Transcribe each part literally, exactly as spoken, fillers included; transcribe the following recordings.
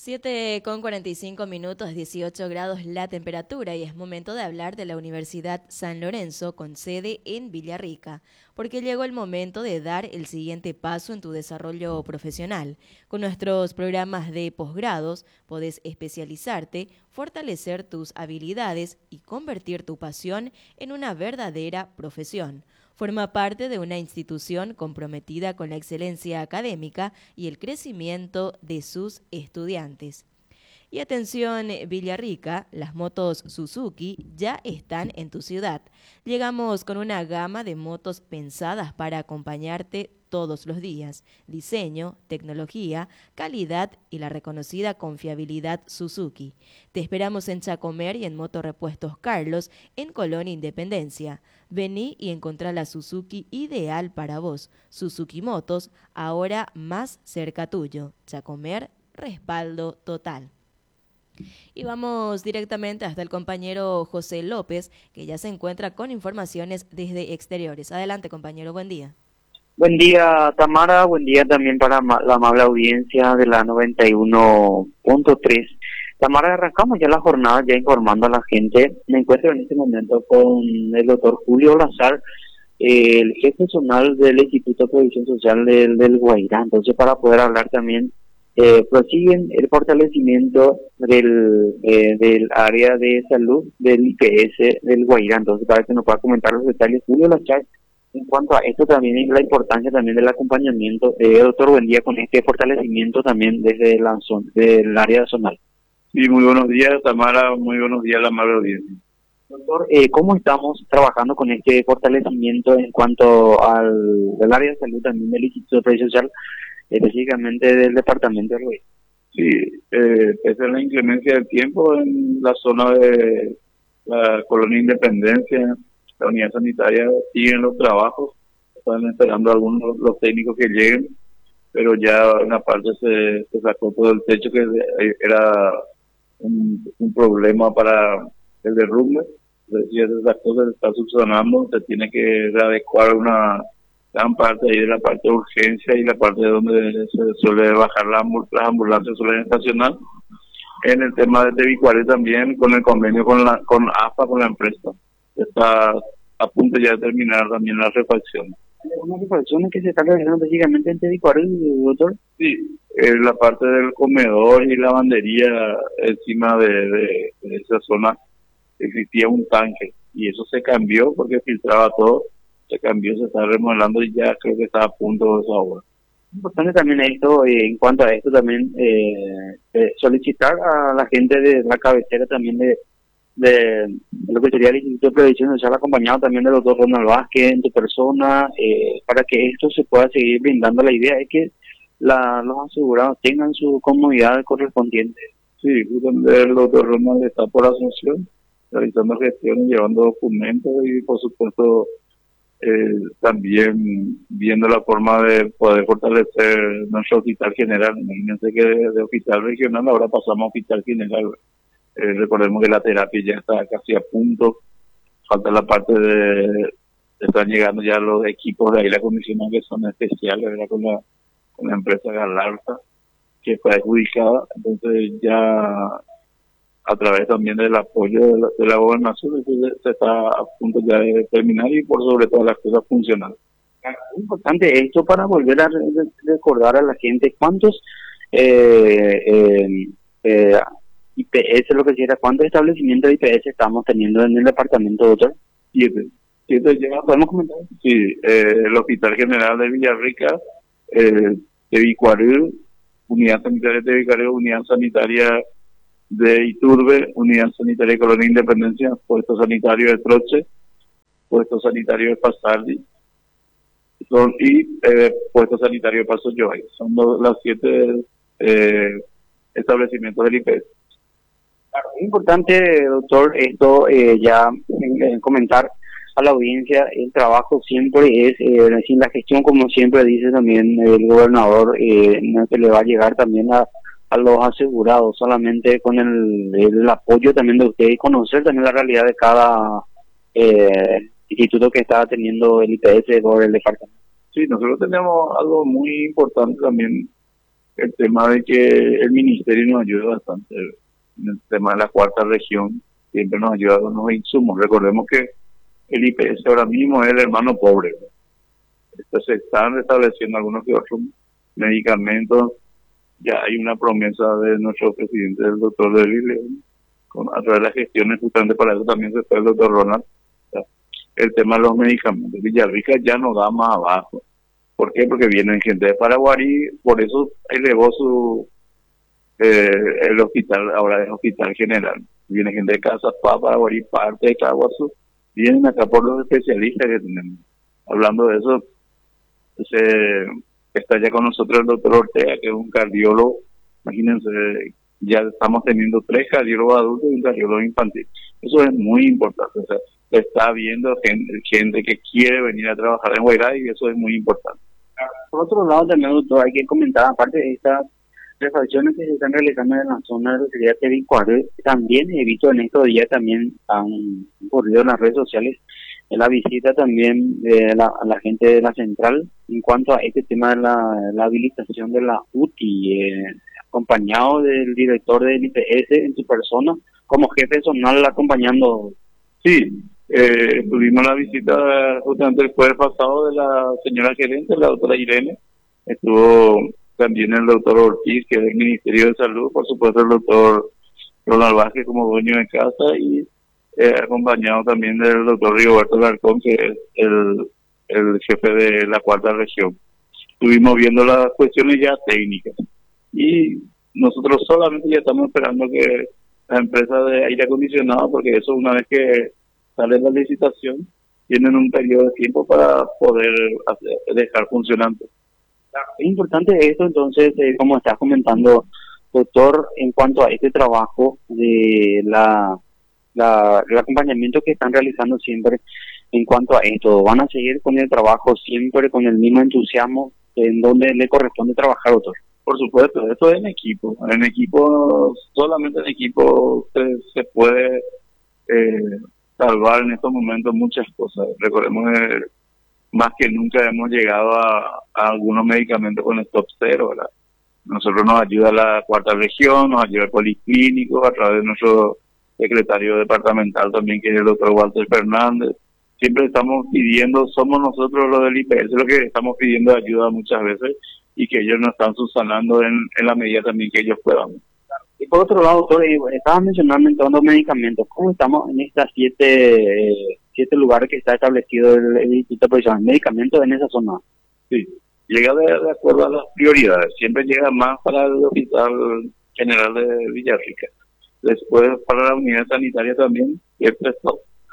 siete con cuarenta y cinco minutos, dieciocho grados la temperatura y es momento de hablar de la Universidad San Lorenzo con sede en Villarrica, porque llegó el momento de dar el siguiente paso en tu desarrollo profesional. Con nuestros programas de posgrados podés especializarte, fortalecer tus habilidades y convertir tu pasión en una verdadera profesión. Forma parte de una institución comprometida con la excelencia académica y el crecimiento de sus estudiantes. Y atención Villarrica, las motos Suzuki ya están en tu ciudad. Llegamos con una gama de motos pensadas para acompañarte todos los días. Diseño, tecnología, calidad y la reconocida confiabilidad Suzuki. Te esperamos en Chacomer y en Motorrepuestos Carlos, en Colonia Independencia. Vení y encontrá la Suzuki ideal para vos. Suzuki Motos, ahora más cerca tuyo. Chacomer, respaldo total. Y vamos directamente hasta el compañero José López, que ya se encuentra con informaciones desde exteriores. Adelante, compañero, buen día. Buen día, Tamara. Buen día también para la amable audiencia de la noventa y uno punto tres. Tamara, arrancamos ya la jornada, ya informando a la gente. Me encuentro en este momento con el doctor Julio Lazar, eh, el jefe zonal del Instituto de Previsión Social del, del Guairá. Entonces, para poder hablar también, eh, prosiguen el fortalecimiento del, eh, del área de salud del I P S del Guairá. Entonces, para que nos pueda comentar los detalles, Julio Lazar, en cuanto a esto también y la importancia también del acompañamiento. Eh, doctor, buen día con este fortalecimiento también desde la zona, del área zonal. Sí, muy buenos días, Tamara, muy buenos días a la amable audiencia. Doctor, eh, ¿cómo estamos trabajando con este fortalecimiento en cuanto al, al área de salud también del Instituto de Previsión Social, específicamente del departamento de Guairá? Sí, eh, esa es la inclemencia del tiempo en la zona de la Colonia Independencia. La unidad sanitaria siguen los trabajos, están esperando algunos los técnicos que lleguen, pero ya una parte se, se sacó todo el techo, que era un, un problema para el derrumbe. Decía, esas cosas se está subsanando, se tiene que readecuar una gran parte ahí de la parte de urgencia y la parte de donde se suele bajar la, las ambulancias suelen estacionar. En el tema de Tebicuaré también, con el convenio con la con A F A, con la empresa, está a punto ya de terminar también la refacción. ¿Hay algunas refacciones que se están realizando específicamente en Tebicuaré, doctor? Sí, eh, la parte del comedor y lavandería encima de, de, de esa zona existía un tanque y eso se cambió porque filtraba todo, se cambió, se está remodelando y ya creo que está a punto de esa obra. Importante también esto, eh, en cuanto a esto también, eh, eh, solicitar a la gente de la cabecera también de, de, de lo que sería el Instituto de Previsión Social, acompañado también del doctor Ronald Vázquez en tu persona, eh, para que esto se pueda seguir brindando. La idea es que la, los asegurados tengan su comodidad correspondiente. Sí, justamente el doctor Ronald está por Asunción, realizando gestiones, llevando documentos y por supuesto Eh, también viendo la forma de poder fortalecer nuestro hospital general. Imagínense que de, de hospital regional ahora pasamos a hospital general. Eh, recordemos que la terapia ya está casi a punto, falta la parte de, están llegando ya los equipos de aire acondicionado que son especiales, ¿verdad? Con la, con la empresa Galarza, que fue adjudicada. Entonces ya a través también del apoyo de la, de la gobernación, se está a punto ya de terminar y por sobre todas las cosas funcionales. Es importante esto para volver a recordar a la gente cuántos eh, eh, eh, I P S, lo que quiera, cuántos establecimientos de I P S estamos teniendo en el departamento, doctor. Siete. Siete ya, ¿podemos comentar? Sí, eh, el Hospital General de Villarrica, eh, Tebicuaré, Unidad Sanitaria de Tebicuaré, Unidad Sanitaria de Iturbe, Unidad Sanitaria de Colonia Independencia, Puesto Sanitario de Troche, Puesto Sanitario de Pasardi, son, y eh, Puesto Sanitario de Paso Yoay. Son los, las siete eh, establecimientos del I P S. Claro, es importante, doctor, esto eh, ya eh, comentar a la audiencia. El trabajo siempre es, eh, decir, la gestión, como siempre dice también el gobernador, eh, no se le va a llegar también a a los asegurados, solamente con el, el apoyo también de usted y conocer también la realidad de cada eh, instituto que está teniendo el I P S por el departamento. Sí, nosotros tenemos algo muy importante también el tema de que el ministerio nos ayuda bastante en el tema de la cuarta región, siempre nos ayuda con los insumos. Recordemos que el I P S ahora mismo es el hermano pobre. Entonces se están restableciendo algunos que otros medicamentos. Ya hay una promesa de nuestro presidente, el doctor de León, con a través de las gestiones, justamente para eso también se fue el doctor Ronald, o sea, el tema de los medicamentos. Villarrica ya no da más abajo. ¿Por qué? Porque vienen gente de Paraguarí, por eso elevó su eh, el hospital, ahora es hospital general. Viene gente de Casapá, Paraguarí, parte de Caguazú, vienen acá por los especialistas que tenemos. Hablando de eso, se, está ya con nosotros el doctor Ortega, que es un cardiólogo. Imagínense, ya estamos teniendo tres cardiólogos adultos y un cardiólogo infantil. Eso es muy importante. O sea, se está viendo gente, gente que quiere venir a trabajar en Guairá y eso es muy importante. Por otro lado, también, doctor, hay que comentar, aparte de estas refacciones que se están realizando en la zona de la localidad de Vicuare, también he visto en estos días, también han ocurrido en las redes sociales, en la visita también de la, a la gente de la central en cuanto a este tema de la, la habilitación de la U T I, eh, acompañado del director del I P S en su persona, como jefe zonal acompañando. Sí, eh, tuvimos la visita justamente el jueves pasado de la señora gerente, la doctora Irene. Estuvo también el doctor Ortiz, que es del Ministerio de Salud, por supuesto el doctor Ronald Vázquez como dueño de casa, y eh, acompañado también del doctor Rigoberto Larcón, que es el, el jefe de la cuarta región. Estuvimos viendo las cuestiones ya técnicas y nosotros solamente ya estamos esperando que la empresa de aire acondicionado, porque eso una vez que sale la licitación, tienen un periodo de tiempo para poder hacer, dejar funcionando. Es importante esto, entonces, eh, como estás comentando, doctor, en cuanto a este trabajo de la, la el acompañamiento que están realizando siempre en cuanto a esto, ¿van a seguir con el trabajo siempre con el mismo entusiasmo en donde le corresponde trabajar, doctor? Por supuesto, esto es en equipo. En equipo, solamente en equipo se, se puede eh, salvar en estos momentos muchas cosas. Recordemos que más que nunca hemos llegado a, a algunos medicamentos con stop cero, ¿verdad? Nosotros nos ayuda la cuarta región, nos ayuda el policlínico a través de nuestro secretario departamental también, que es el doctor Walter Fernández. Siempre estamos pidiendo, somos nosotros los del I P S, lo que estamos pidiendo ayuda muchas veces y que ellos nos están subsanando en, en la medida también que ellos puedan. Y por otro lado, doctor, estabas mencionando en todos los medicamentos, ¿cómo estamos en estas siete, eh, siete lugares que está establecido el, el Instituto Provincial de Medicamentos en esa zona? Sí, llega de, de acuerdo a las prioridades, siempre llega más para el Hospital General de Villarrica, después para la unidad sanitaria también, siempre está.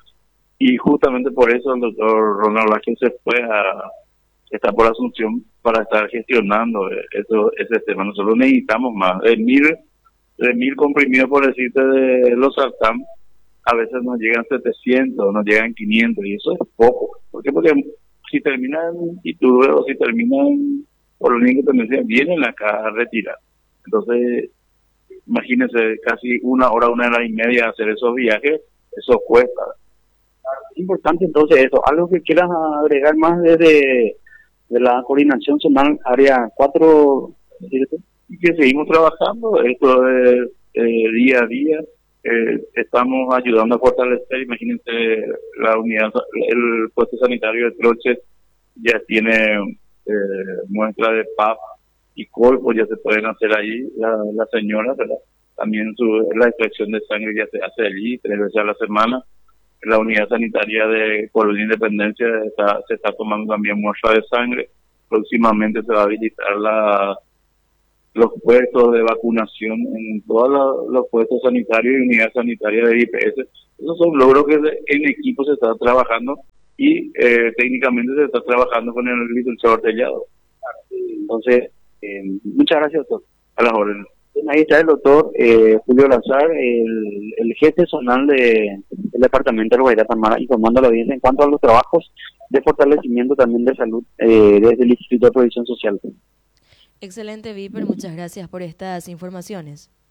Y justamente por eso el doctor Ronald Vázquez se fue a, está por Asunción para estar gestionando eso, ese tema. Nosotros necesitamos más, de mil, de mil comprimidos, por decirte, de los Sartam, a veces nos llegan setecientos, nos llegan quinientos, y eso es poco. ¿Por qué? Porque si terminan Iturbe o si terminan por lo único que vienen acá a retirar. Entonces, imagínense, casi una hora, una hora y media hacer esos viajes, eso cuesta. Es importante entonces eso. ¿Algo que quieras agregar más desde de la coordinación zonal área cuatro? ¿Cierto? Y que seguimos trabajando, esto es eh, día a día. Eh, estamos ayudando a fortalecer, imagínense, la unidad, el puesto sanitario de Troches ya tiene eh, muestra de P A P y colpo, ya se pueden hacer ahí, la, la señora, ¿verdad? También su, la extracción de sangre ya se hace allí, tres veces a la semana. La unidad sanitaria de Colonia Independencia está, se está tomando también muestra de sangre. Próximamente se va a habilitar la los puestos de vacunación en todos los, los puestos sanitarios y unidades sanitarias de I P S. Esos son logros que en equipo se está trabajando y eh, técnicamente se está trabajando con el licenciado Tellado. Entonces, eh, muchas gracias, doctor. A las órdenes. Ahí está el doctor eh, Julio Lazar, el, el jefe zonal de, del departamento de Guairá Tamara, informando a la audiencia en cuanto a los trabajos de fortalecimiento también de salud eh, desde el Instituto de Previsión Social. Excelente, Viper, muchas gracias por estas informaciones.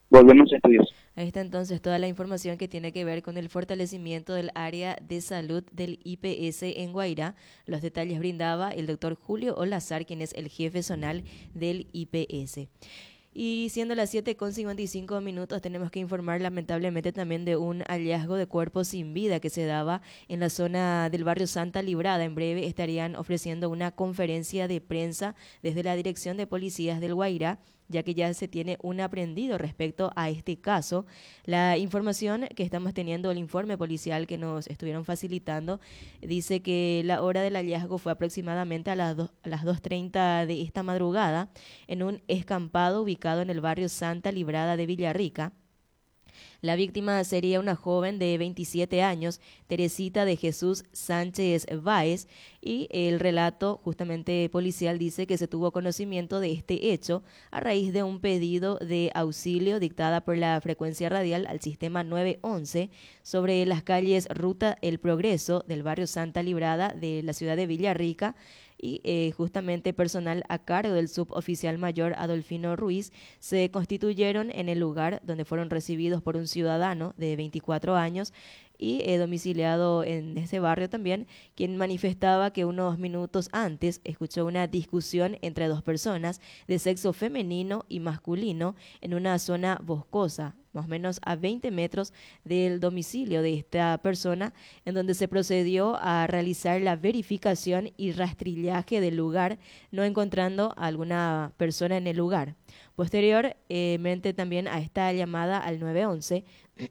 volvemos a estudios. Ahí está entonces toda la información que tiene que ver con el fortalecimiento del área de salud del I P S en Guairá. Los detalles brindaba el doctor Julio Olazar, quien es el jefe zonal del I P S. Y siendo las siete con cincuenta y cinco minutos, tenemos que informar lamentablemente también de un hallazgo de cuerpo sin vida que se daba en la zona del barrio Santa Librada. En breve estarían ofreciendo una conferencia de prensa desde la Dirección de Policías del Guairá, ya que ya se tiene un aprendido respecto a este caso. La información que estamos teniendo, el informe policial que nos estuvieron facilitando, dice que la hora del hallazgo fue aproximadamente a las, do, a las dos treinta de esta madrugada en un escampado ubicado en el barrio Santa Librada de Villarrica. La víctima sería una joven de veintisiete años, Teresita de Jesús Sánchez Báez, y el relato justamente policial dice que se tuvo conocimiento de este hecho a raíz de un pedido de auxilio dictada por la frecuencia radial al sistema nueve once sobre las calles Ruta El Progreso del barrio Santa Librada de la ciudad de Villarrica, y eh, justamente personal a cargo del suboficial mayor Adolfino Ruiz se constituyeron en el lugar, donde fueron recibidos por un ciudadano de veinticuatro años y eh, domiciliado en ese barrio también, quien manifestaba que unos minutos antes escuchó una discusión entre dos personas de sexo femenino y masculino en una zona boscosa, más o menos a veinte metros del domicilio de esta persona, en donde se procedió a realizar la verificación y rastrillaje del lugar, no encontrando a alguna persona en el lugar. Posteriormente también a esta llamada al nueve once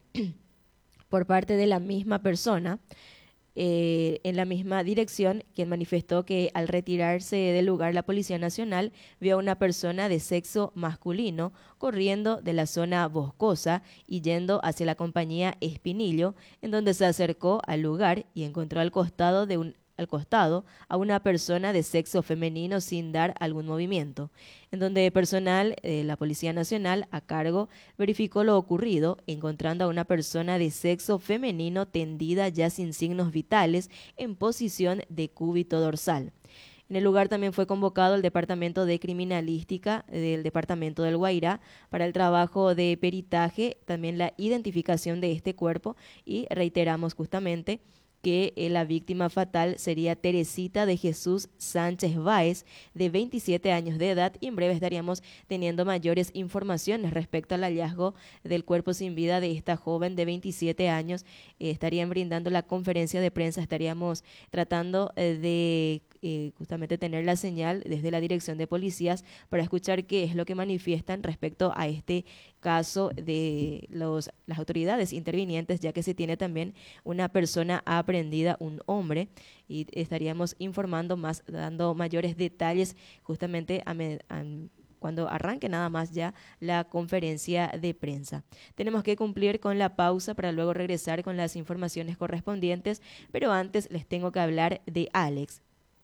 por parte de la misma persona, eh, en la misma dirección, quien manifestó que al retirarse del lugar la Policía Nacional vio a una persona de sexo masculino corriendo de la zona boscosa y yendo hacia la compañía Espinillo, en donde se acercó al lugar y encontró al costado de un al costado a una persona de sexo femenino sin dar algún movimiento, en donde personal de la Policía Nacional a cargo verificó lo ocurrido, encontrando a una persona de sexo femenino tendida ya sin signos vitales en posición de cúbito dorsal. En el lugar también fue convocado el Departamento de Criminalística del Departamento del Guairá para el trabajo de peritaje, también la identificación de este cuerpo, y reiteramos justamente que la víctima fatal sería Teresita de Jesús Sánchez Báez, de veintisiete años de edad, y en breve estaríamos teniendo mayores informaciones respecto al hallazgo del cuerpo sin vida de esta joven de veintisiete años. Eh, estarían brindando la conferencia de prensa, estaríamos tratando eh, de eh, justamente tener la señal desde la Dirección de Policías para escuchar qué es lo que manifiestan respecto a este caso de los, las autoridades intervinientes, ya que se tiene también una persona aprendida, un hombre, y estaríamos informando más, dando mayores detalles justamente a, a cuando arranque nada más ya la conferencia de prensa. Tenemos que cumplir con la pausa para luego regresar con las informaciones correspondientes, pero antes les tengo que hablar de Alex.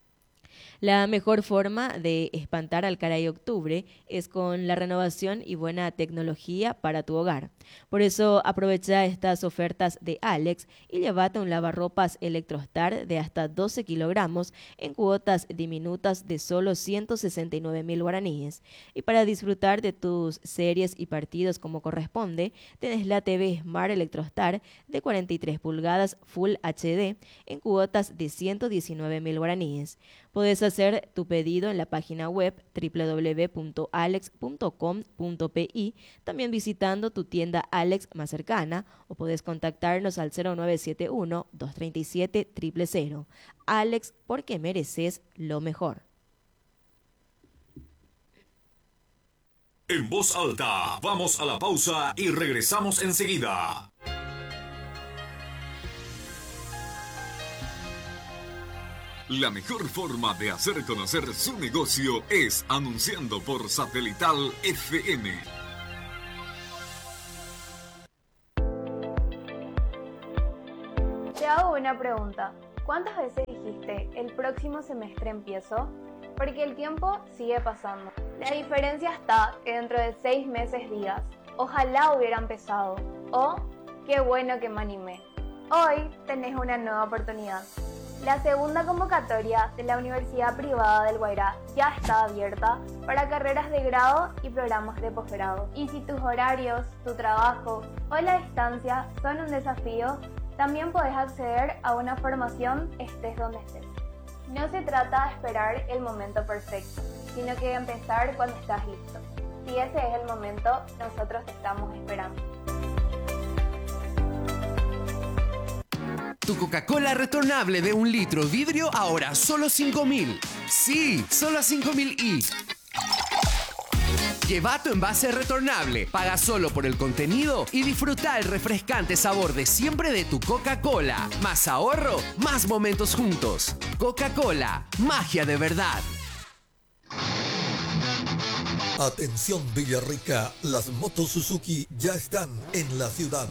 La mejor forma de espantar al caray octubre es con la renovación y buena tecnología para tu hogar. Por eso aprovecha estas ofertas de Alex y llévate un lavarropas Electrostar de hasta doce kilogramos en cuotas diminutas de solo ciento sesenta y nueve mil guaraníes. Y para disfrutar de tus series y partidos como corresponde, tenés la T V Smart Electrostar de cuarenta y tres pulgadas Full H D en cuotas de ciento diecinueve mil guaraníes. Podés hacer tu pedido en la página web doble u doble u doble u punto alex punto com punto p i, también visitando tu tienda Alex más cercana, o podés contactarnos al cero nueve siete uno, dos tres siete, cero cero cero. Alex, porque mereces lo mejor. En voz alta, vamos a la pausa y regresamos enseguida. La mejor forma de hacer conocer su negocio es anunciando por Satelital F M. Te hago una pregunta. ¿Cuántas veces dijiste el próximo semestre empiezo? Porque el tiempo sigue pasando. La diferencia está que dentro de seis meses digas, ojalá hubiera empezado, o qué bueno que me animé. Hoy tenés una nueva oportunidad. La segunda convocatoria de la Universidad Privada del Guairá ya está abierta para carreras de grado y programas de posgrado. Y si tus horarios, tu trabajo o la distancia son un desafío, también podés acceder a una formación estés donde estés. No se trata de esperar el momento perfecto, sino que de empezar cuando estás listo. Si ese es el momento, nosotros te estamos esperando. Tu Coca-Cola retornable de un litro vidrio ahora solo cinco mil. Sí, solo cinco mil y... Lleva tu envase retornable, paga solo por el contenido y disfruta el refrescante sabor de siempre de tu Coca-Cola. Más ahorro, más momentos juntos. Coca-Cola, magia de verdad. Atención Villarrica, las motos Suzuki ya están en la ciudad.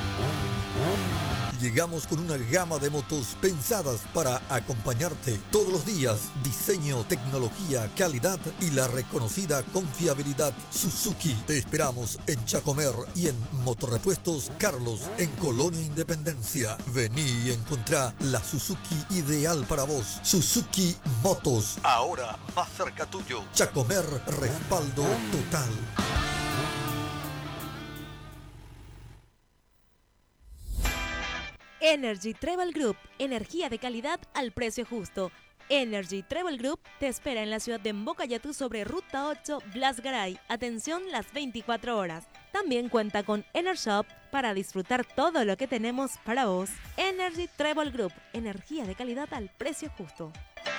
Llegamos con una gama de motos pensadas para acompañarte todos los días. Diseño, tecnología, calidad y la reconocida confiabilidad Suzuki. Te esperamos en Chacomer y en Motorrepuestos Carlos, en Colonia Independencia. Vení y encontrá la Suzuki ideal para vos. Suzuki Motos, ahora más cerca tuyo. Chacomer, respaldo total. Energy Travel Group, energía de calidad al precio justo. Energy Travel Group te espera en la ciudad de Mbocayatú sobre Ruta ocho, Blas Garay. Atención las veinticuatro horas. También cuenta con EnerShop para disfrutar todo lo que tenemos para vos. Energy Travel Group, energía de calidad al precio justo.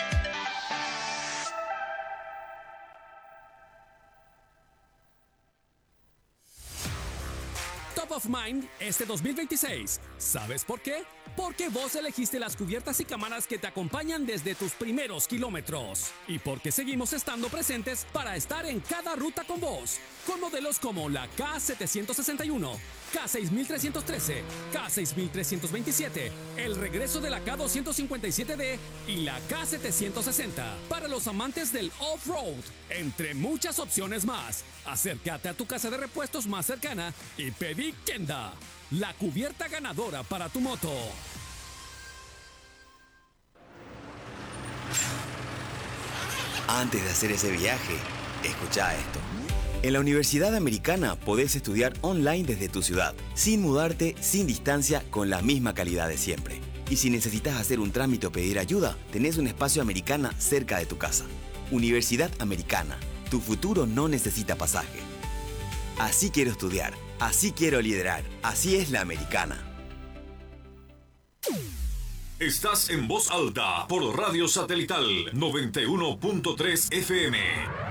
Top of Mind este dos mil veintiséis. ¿Sabes por qué? Porque vos elegiste las cubiertas y cámaras que te acompañan desde tus primeros kilómetros. Y porque seguimos estando presentes para estar en cada ruta con vos. Con modelos como la K setecientos sesenta y uno, K seis mil trescientos trece, K seis mil trescientos veintisiete, el regreso de la K doscientos cincuenta y siete D y la K setecientos sesenta. Para los amantes del off-road, entre muchas opciones más. Acércate a tu casa de repuestos más cercana y pedí Kenda, la cubierta ganadora para tu moto. Antes de hacer ese viaje, escucha esto. En la Universidad Americana podés estudiar online desde tu ciudad, sin mudarte, sin distancia, con la misma calidad de siempre. Y si necesitas hacer un trámite o pedir ayuda, tenés un espacio Americana cerca de tu casa. Universidad Americana, tu futuro no necesita pasaje. Así quiero estudiar, así quiero liderar, así es la Americana. Estás en voz alta por Radio Satelital noventa y uno punto tres F M.